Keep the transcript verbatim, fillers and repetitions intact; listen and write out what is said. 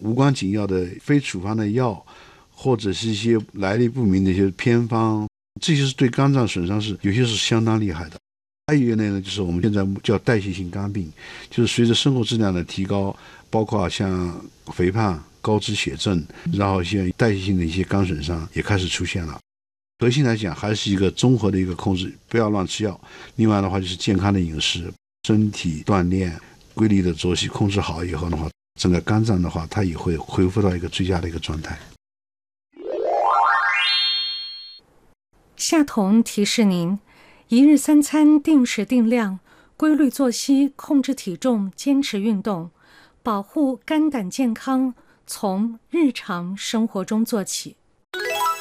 无关紧要的非处方的药，或者是一些来历不明的一些偏方，这些是对肝脏损伤是有些是相当厉害的。还有一个呢，就是我们现在叫代谢性肝病，就是随着生活质量的提高，包括像肥胖、高脂血症，然后一些代谢性的一些肝损伤也开始出现了。核心来讲还是一个综合的一个控制，不要乱吃药。另外的话就是健康的饮食、身体锻炼、规律的作息控制好以后的话，整个肝脏的话它也会恢复到一个最佳的一个状态。 夏彤提示您，一日三餐定时定量，规律作息，控制体重，坚持运动，保护肝胆健康，从日常生活中做起。